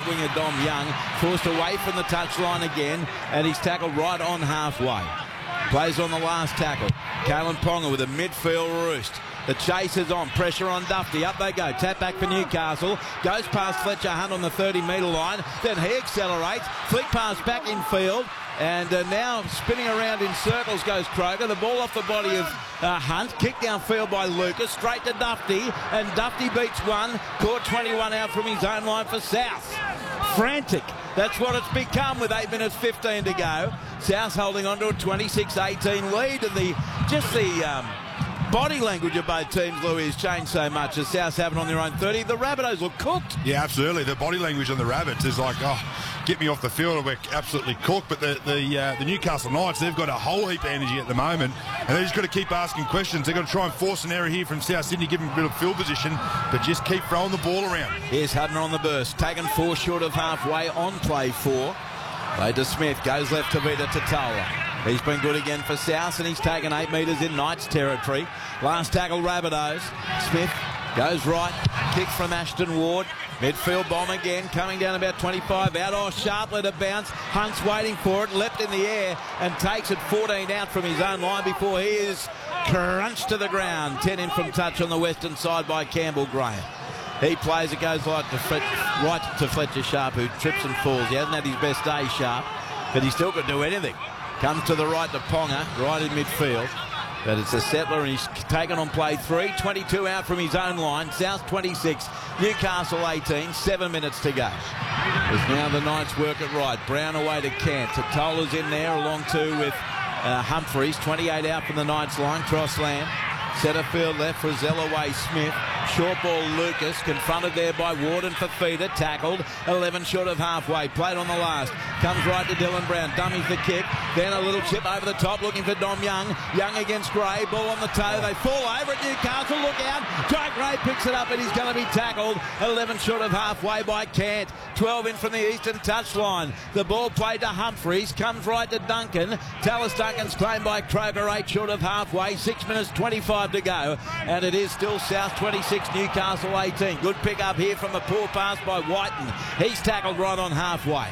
winger Dom Young, forced away from the touchline again, and he's tackled right on halfway. Plays on the last tackle. Kalyn Ponga with a midfield roost. The chase is on. Pressure on Dufty. Up they go. Tap back for Newcastle. Goes past Fletcher Hunt on the 30-metre line. Then he accelerates. Flick pass back in field. And now spinning around in circles goes Croker. The ball off the body of Hunt. Kicked downfield by Lucas. Straight to Dufty. And Dufty beats one. Caught 21 out from his own line for South. Frantic. That's what it's become with 8 minutes 15 to go. South holding on to a 26-18 lead. And the body language of both teams, Louis, has changed so much as South's having on their own 30. The Rabbitohs look cooked. Yeah, absolutely. The body language on the Rabbits is like, oh, get me off the field, we're absolutely cooked. But the Newcastle Knights, they've got a whole heap of energy at the moment, and they've just got to keep asking questions. They've got to try and force an error here from South Sydney, give them a bit of field position, but just keep throwing the ball around. Here's Hudner on the burst, taken 4 short of halfway on play 4. Play to Smith, goes left to Vita Totola. He's been good again for South, and he's taken 8 metres in Knights territory. Last tackle, Rabbitohs. Smith goes right, kick from Ashton Ward. Midfield bomb again, coming down about 25 out. Oh, sharply to bounce. Hunt's waiting for it, leapt in the air and takes it 14 out from his own line before he is crunched to the ground. 10 in from touch on the western side by Campbell Graham. He plays, it goes right to Fletcher Sharp, who trips and falls. He hasn't had his best day, Sharp, but he still could do anything. Comes to the right to Ponga, right in midfield. But it's a settler, and he's taken on play 3. 22 out from his own line. South 26, Newcastle 18. 7 minutes to go. As now the Knights work it right. Brown away to Cant. Totola's in there along too with Humphreys. 28 out from the Knights line. Crossland. Centre field left, Frizzell away Smith. Short ball Lucas, confronted there by Warden for Feeder, tackled, 11 short of halfway, played on the last, comes right to Dylan Brown, dummies the kick, then a little chip over the top looking for Dom Young, Young against Gray, ball on the toe, they fall over at Newcastle, look out, Jai Gray picks it up and he's going to be tackled, 11 short of halfway by Cant, 12 in from the eastern touchline, the ball played to Humphreys, comes right to Duncan, Tallis Duncan's claimed by Croker, 8 short of halfway, 6 minutes 25 to go, and it is still South 26, Newcastle 18. Good pick up here from a poor pass by Whiten. He's tackled right on halfway.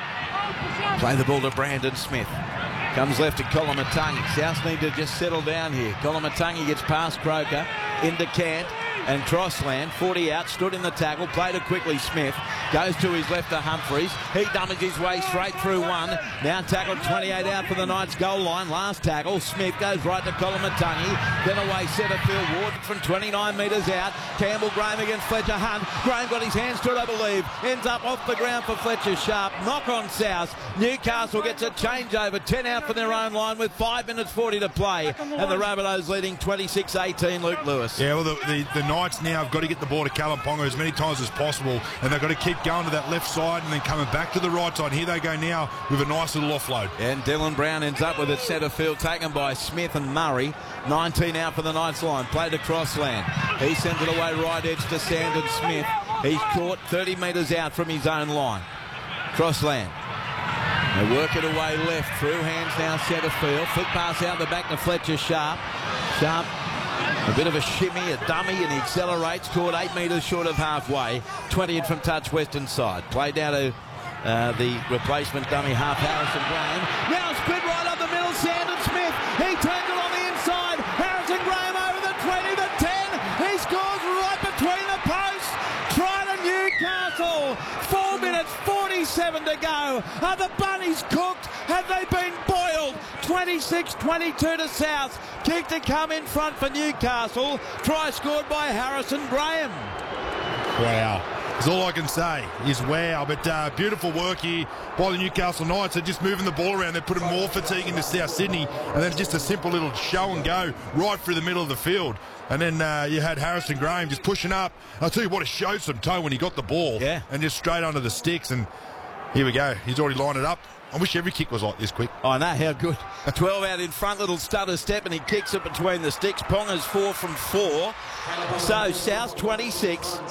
Play the ball to Brandon Smith. Comes left to Kolomatangi. South need to just settle down here. Kolomatangi gets past Croker into Cant. And Crossland, 40 out, stood in the tackle, played it quickly, Smith, goes to his left to Humphreys, he dummies his way straight through one, now tackled 28 out for the Knights goal line, last tackle, Smith goes right to Kolomatangi, then away centre field, Ward from 29 metres out, Campbell Graham against Fletcher Hunt, Graham got his hands to it I believe, ends up off the ground for Fletcher Sharp, knock on South, Newcastle gets a changeover, 10 out for their own line with 5 minutes 40 to play, and the Rabbitohs leading 26-18, Luke Lewis. Yeah, well the Knights now have got to get the ball to Kalyn Ponga as many times as possible, and they've got to keep going to that left side and then coming back to the right side. Here they go now with a nice little offload. And Dylan Brown ends up with it centre field taken by Smith and Murray. 19 out for the Knights line. Played to Crossland. He sends it away right edge to Sandon Smith. He's caught 30 metres out from his own line. Crossland. They work it away left. Through hands now centre field. Flick pass out the back to Fletcher Sharp. Sharp. A bit of a shimmy, a dummy, and he accelerates. Caught 8 metres short of halfway. 20 in from touch western side. Played down to the replacement dummy half, Harrison Graham. Now split right up the middle, Sandon Smith. He turns it on the inside. Harrison Graham over the 20 to 10. He scores right between the posts. Try to Newcastle. 4 minutes 47 to go. Are the bunnies cooked? Have they been boiled? 26-22 to South. Kick to come in front for Newcastle. Try scored by Harrison Graham. Wow. That's all I can say is wow. But beautiful work here by the Newcastle Knights. They're just moving the ball around. They're putting more fatigue into South Sydney. And then just a simple little show and go right through the middle of the field. And then you had Harrison Graham just pushing up. I'll tell you what, it showed some toe when he got the ball. Yeah. And just straight under the sticks. And here we go. He's already lined it up. I wish every kick was like this quick. I know, how good. 12 out in front, little stutter step, and he kicks it between the sticks. Ponga's 4 from 4. So South 26,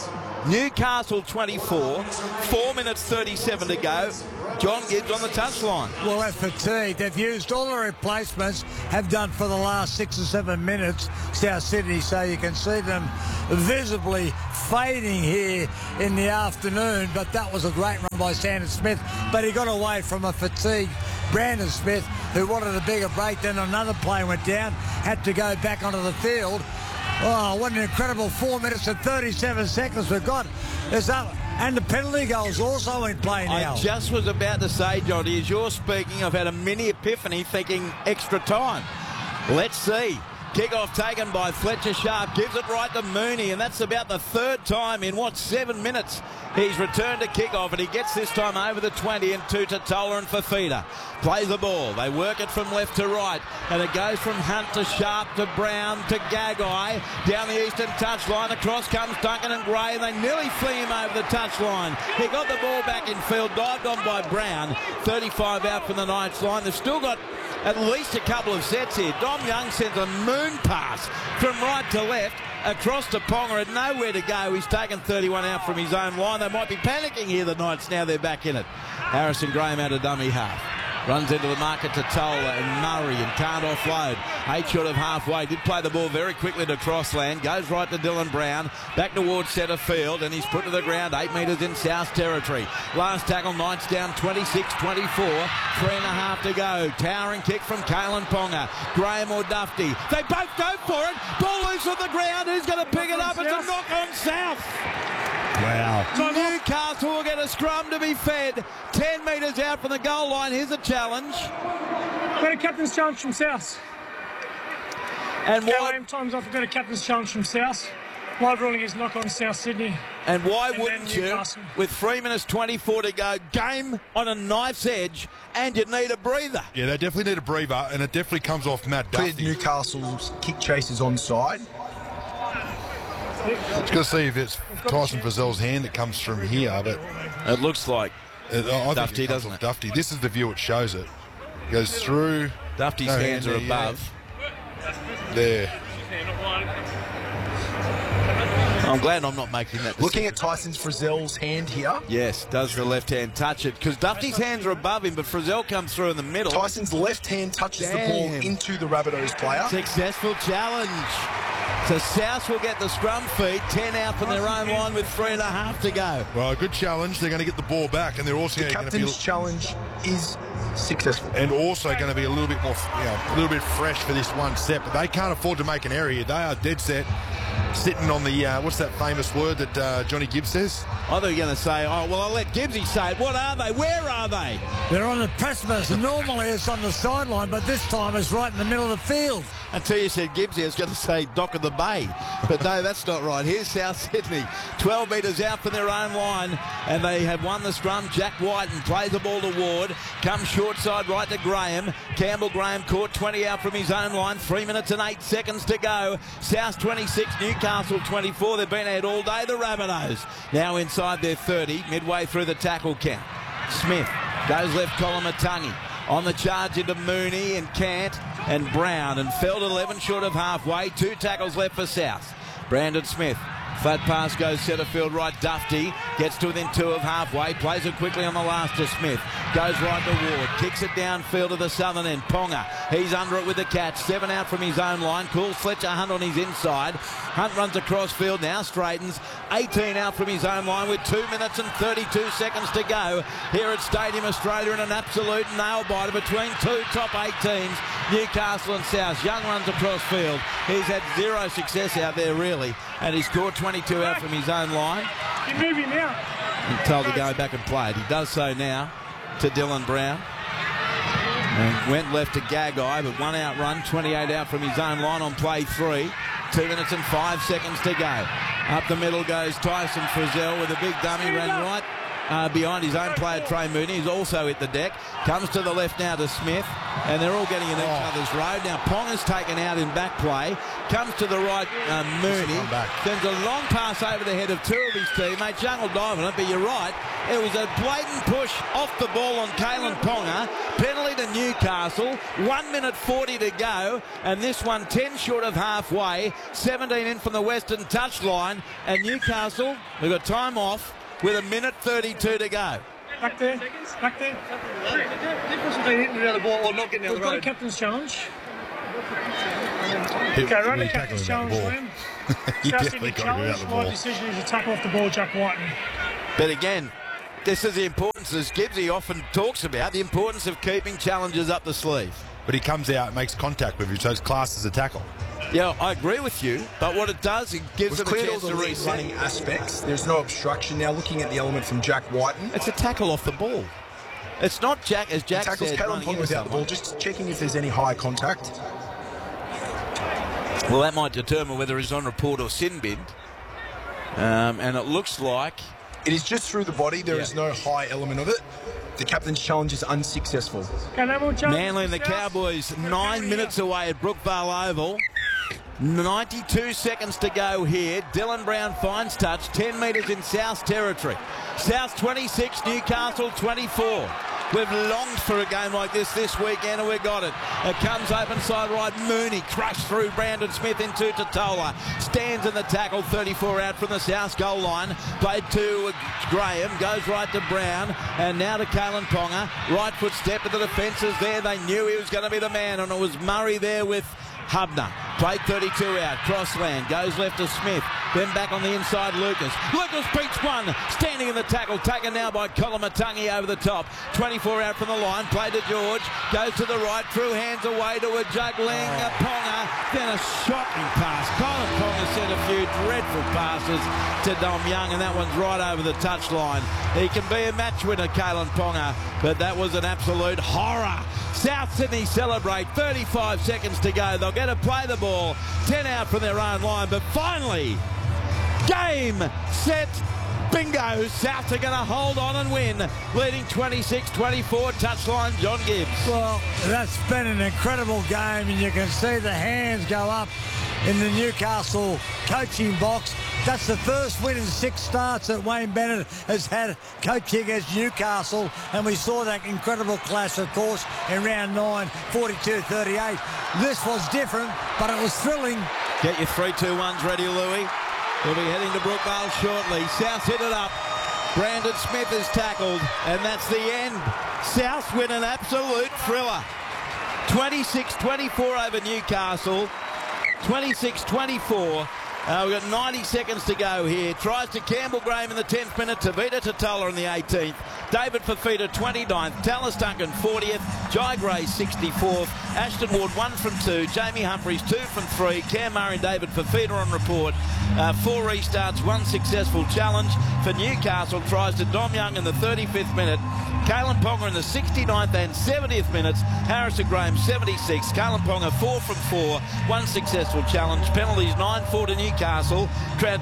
Newcastle 24, 4 minutes 37 to go. John Gibbs on the touchline. Well, they're fatigued. They've used all the replacements, have done for the last 6 or 7 minutes, South Sydney, so you can see them visibly fading here in the afternoon. But that was a great run by Sandon Smith, but he got away from a fatigued Brandon Smith, who wanted a bigger break. Then another play went down, had to go back onto the field. Oh, what an incredible 4 minutes and 37 seconds we've got. It's up. And the penalty goal's also in play now. I just was about to say, Johnny, as you're speaking, I've had a mini epiphany thinking extra time. Let's see. Kick-off taken by Fletcher Sharp, gives it right to Mooney, and that's about the third time in, 7 minutes he's returned to kick-off, and he gets this time over the 20 and to Toller and Fafita. Plays the ball. They work it from left to right, and it goes from Hunt to Sharp to Brown to Gagai. Down the eastern touchline, across comes Duncan and Gray, and they nearly fling him over the touchline. He got the ball back in field, dived on by Brown. 35 out from the Knights line. They've still got at least a couple of sets here. Dom Young sends a moon pass from right to left across to Ponga, and nowhere to go. He's taken 31 out from his own line. They might be panicking here, the Knights, now they're back in it. Harrison Graham out of dummy half. Runs into the market to Toller and Murray and can't offload. 8 short of halfway. Did play the ball very quickly to Crossland. Goes right to Dylan Brown. Back towards centre field, and he's put to the ground 8 metres in South territory. Last tackle, Knights down 26-24. 3.5 to go. Towering kick from Kalen Ponga. Graham or Dufty. They both go for it. Ball loose on the ground. Who's going to pick it up? It's a knock on South. Wow. Newcastle will get a scrum to be fed. 10 metres out from the goal line. Here's a challenge. Got a captain's challenge from South. And why? Time's off. We've got a captain's challenge from South. Live ruling is knock on South Sydney. And why wouldn't you, with 3 minutes 24 to go, game on a knife's edge, and you need a breather? Yeah, they definitely need a breather, and it definitely comes off Matt Duffy. Newcastle's kick chase is onside. Just got to see if it's Tyson Frizzell's hand that comes from here, but it looks like Dufty, doesn't it? Dufty. This is the view it shows it. Goes through. Dufty's hands are above. There. I'm glad I'm not making that decision. Looking at Tyson Frizzell's hand here. Yes, does the left hand touch it? Because Dufty's hands are above him, but Frizzell comes through in the middle. Tyson's left hand touches the ball into the Rabbitohs player. Successful challenge. So South will get the scrum feed, 10 out from their own line with 3.5 to go. Well, a good challenge. They're going to get the ball back, and they're also going to be... captain's challenge is successful. And also going to be a little bit more, a little bit fresh for this one set. But they can't afford to make an error here. They are dead set, sitting on the, what's that famous word that Johnny Gibbs says? I thought you were going to say, oh, well, I'll let Gibbsy say it. What are they? Where are they? They're on the precipice. Normally it's on the sideline, but this time it's right in the middle of the field. Until you said Gibbsy, I was going to say dock of the bay. But no, that's not right. Here's South Sydney, 12 metres out from their own line, and they have won the scrum. Jack Whiten plays the ball to Ward, comes short side right to Graham. Campbell Graham caught 20 out from his own line, 3 minutes and 8 seconds to go. South 26, Newcastle 24. They've been ahead all day, the Rabbitohs. Now inside their 30, midway through the tackle count. Smith goes left column of Tungy. On the charge into Mooney and Cant and Brown, and Feld 11 short of halfway. 2 tackles left for South. Brandon Smith. Flat pass goes centre field right. Dufty gets to within 2 of halfway. Plays it quickly on the last to Smith. Goes right to Ward. Kicks it downfield to the southern end. Ponga. He's under it with the catch. 7 out from his own line. Calls Fletcher Hunt on his inside. Hunt runs across field now. Straightens. 18 out from his own line with 2 minutes and 32 seconds to go. Here at Stadium Australia in an absolute nail biter between 2 top 8 teams. Newcastle and South. Young runs across field. He's had 0 success out there really. And he scored 22 out from his own line. You're moving now. He's told to go back and play it. He does so now to Dylan Brown. And went left to Gagai, but 1 out run, 28 out from his own line on play 3. 2 minutes and 5 seconds to go. Up the middle goes Tyson Frizzell with a big dummy, ran right behind his own player Trey Mooney. He's also hit the deck. Comes to the left now to Smith, and they're all getting in each other's road. Now Ponga's taken out in back play. Comes to the right, Mooney. Sends a long pass over the head of 2 of his teammates. Young will dive on it, but you're right. It was a blatant push off the ball on Kalen Ponga. Penalty to Newcastle. 1 minute 40 to go. And this one 10 short of halfway. 17 in from the western touchline. And Newcastle, they've got time off with 1 minute 32 to go. Back there. Back there. Difference between hitting the other ball or not getting the We've other got a road. captain's challenge. Okay, right, the captain's challenge, Liam. South Sydney challenge. My decision is to tackle off the ball, Jack Whiten. But again, this is the importance, as Gibbsy often talks about, the importance of keeping challenges up the sleeve. But he comes out and makes contact with you, so it's classed as a tackle. Yeah, I agree with you, but what it does, it gives We've them a cleared all chance the to lead reset. running aspects. There's no obstruction now. Looking at the element from Jack Whiten. It's a tackle off the ball. It's not Jack, as Jack Tackles said, Kalen running Ponga into without the ball. someone. Just checking if there's any high contact. Well, that might determine whether he's on report or sin bin. And it looks like... It is just through the body. There is no high element of it. The captain's challenge is unsuccessful. Okay, no more challenges. Manly and the South. Cowboys 9 minutes away at Brookvale Oval. 92 seconds to go here. Dylan Brown finds touch. 10 metres in South territory. South 26, Newcastle 24. We've longed for a game like this weekend, and we got it. It comes open side right. Mooney crushed through Brandon Smith into Totola. Stands in the tackle, 34 out from the South goal line. Played to Graham, goes right to Brown, and now to Kalen Ponga. Right foot step to the defences there. They knew he was going to be the man, and it was Murray there with Hubner. Played 32 out. Crossland goes left to Smith. Then back on the inside, Lucas. Lucas beats one. Standing in the tackle. Taken now by Kolomatangi over the top. 24 out from the line. Played to George. Goes to the right. Through hands away to a juggling Ponga. Then a shocking pass. Colin Ponga sent a few dreadful passes to Dom Young, and that one's right over the touchline. He can be a match winner, Kalen Ponga, but that was an absolute horror. South Sydney celebrate. 35 seconds to go. They'll get to play the ball. 10 out from their own line, but finally, game, set, bingo. South are going to hold on and win, leading 26-24. Touchline, John Gibbs. Well, that's been an incredible game, and you can see the hands go up in the Newcastle coaching box. That's the first win in 6 starts that Wayne Bennett has had coaching against Newcastle, and we saw that incredible clash, of course, in round 9, 42-38. This was different, but it was thrilling. Get your 3-2-1s ready, Louis. We'll be heading to Brookvale shortly. South hit it up. Brandon Smith is tackled, and that's the end. South win an absolute thriller. 26-24 over Newcastle. 26-24. We've got 90 seconds to go here. Tries to Campbell Graham in the 10th minute. Tavita Totola in the 18th. David Fafita 29th. Tallis Duncan 40th. Jai Gray 64th. Ashton Ward 1 from 2. Jamie Humphries 2 from 3. Cam Murray and David Fafita on report. 4 restarts, 1 successful challenge for Newcastle. Tries to Dom Young in the 35th minute. Kalen Ponga in the 69th and 70th minutes. Harrison Graham 76. Kalen Ponga 4 from 4. 1 successful challenge. Penalties 9-4 to Newcastle. Crowd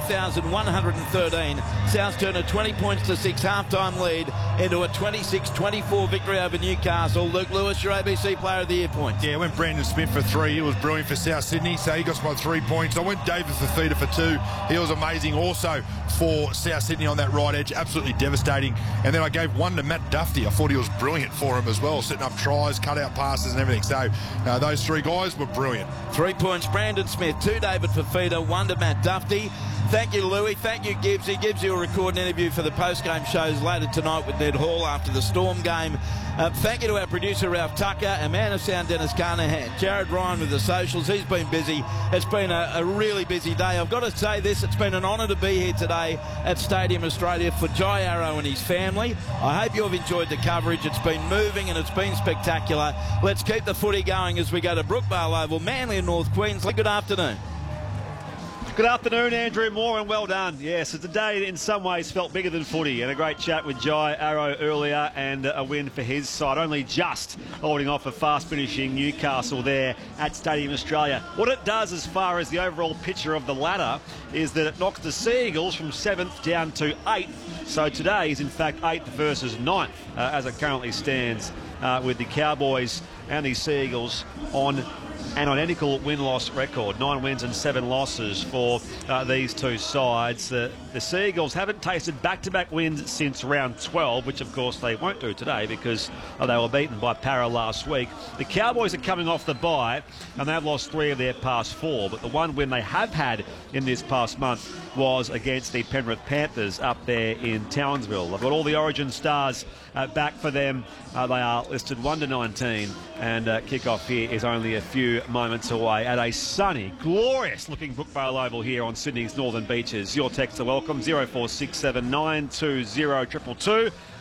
30,113. South turned a 20 points to 6 half-time lead into a 26-24 victory over Newcastle. Luke Lewis, your ABC Player of the Year point. Yeah, I went Brandon Smith for 3. He was brilliant for South Sydney, so he got my 3 points. I went David Fafita for 2. He was amazing also for South Sydney on that right edge. Absolutely devastating. And then I gave 1 to Matt Duffy. I thought he was brilliant for him as well, setting up tries, cut-out passes and everything. So those 3 guys were brilliant. 3 points, Brandon Smith. 2, David Fafita. 1 to Matt Duffy. Thank you, Louis. Thank you, Gibbsy. Gibbsy will record an interview for the post-game shows later tonight with Ned Hall after the Storm game. Thank you to our producer, Ralph Tucker, our man of sound, Dennis Carnahan, Jared Ryan with the socials. He's been busy. It's been a really busy day. I've got to say this, it's been an honour to be here today at Stadium Australia for Jai Arrow and his family. I hope you've enjoyed the coverage. It's been moving and it's been spectacular. Let's keep the footy going as we go to Brookvale Oval, Manly and North Queensland. Good afternoon. Good afternoon, Andrew Moore, and well done. Yes, it's a day that in some ways felt bigger than footy, and a great chat with Jai Arrow earlier, and a win for his side, only just holding off a fast-finishing Newcastle there at Stadium Australia. What it does as far as the overall picture of the ladder is that it knocks the Sea Eagles from 7th down to 8th. So today is in fact 8th versus 9th as it currently stands, with the Cowboys and the Sea Eagles on an identical win-loss record. 9 wins and 7 losses for these two sides. The The Seagulls haven't tasted back-to-back wins since round 12, which of course they won't do today because they were beaten by Para last week. The Cowboys are coming off the bye and they've lost 3 of their past 4, but the one win they have had in this past month was against the Penrith Panthers up there in Townsville. They've got all the Origin stars back for them. They are listed 1 to 19, and kick-off here is only a few moments away at a sunny, glorious-looking Brookvale Oval here on Sydney's northern beaches. Your texts are welcome, 0467 920 222.